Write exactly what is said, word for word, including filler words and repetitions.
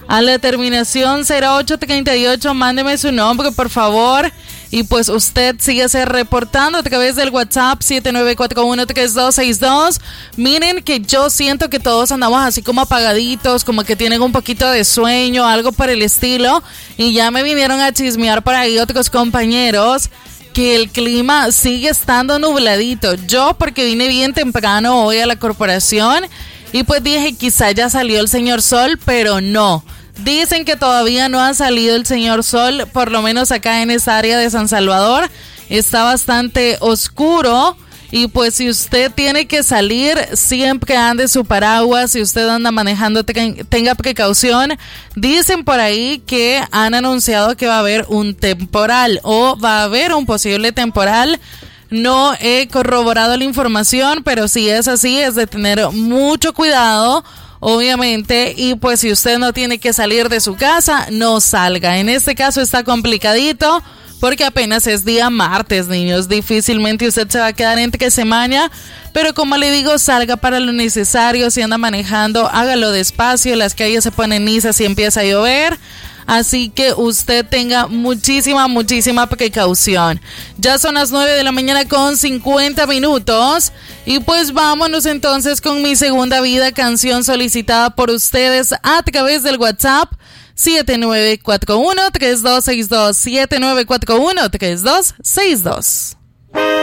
a la terminación cero ocho treinta y ocho. Mándeme su nombre, por favor. Y pues usted síguese reportando a través del WhatsApp siete nueve cuatro uno tres dos seis dos. Miren que yo siento que todos andamos así como apagaditos, como que tienen un poquito de sueño, algo por el estilo. Y ya me vinieron a chismear por ahí otros compañeros que el clima sigue estando nubladito. Yo porque vine bien temprano hoy a la corporación y pues dije quizá ya salió el señor sol, pero no. Dicen que todavía no ha salido el señor sol, por lo menos acá en esa área de San Salvador. Está bastante oscuro y pues si usted tiene que salir, siempre ande su paraguas. Si usted anda manejando, tenga precaución. Dicen por ahí que han anunciado que va a haber un temporal o va a haber un posible temporal. No he corroborado la información, pero si es así, es de tener mucho cuidado. Obviamente, y pues si usted no tiene que salir de su casa, no salga. En este caso está complicadito porque apenas es día martes, niños. Difícilmente usted se va a quedar entre semana, pero como le digo, salga para lo necesario. Si anda manejando, hágalo despacio. Las calles se ponen lisas y empieza a llover. Así que usted tenga muchísima, muchísima precaución. Ya son las nueve de la mañana con cincuenta minutos. Y pues vámonos entonces con Mi Segunda Vida, canción solicitada por ustedes a través del WhatsApp siete nueve cuatro uno tres dos seis dos, siete nueve cuatro uno tres dos seis dos.